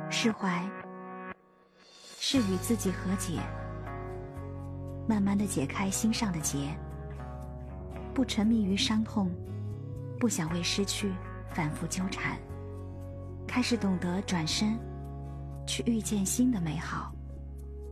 释怀是与自己和解，慢慢地解开心上的结，不沉迷于伤痛，不想为失去反复纠缠，开始懂得转身去遇见新的美好。